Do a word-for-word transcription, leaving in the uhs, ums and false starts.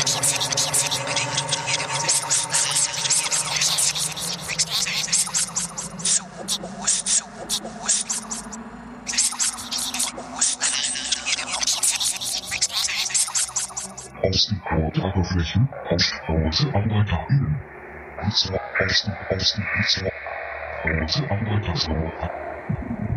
Aus den Code-Oberflächen kommt Hause Anleiter innen. Aus dem, aus dem, aus dem, aus dem Hause Anleiter so.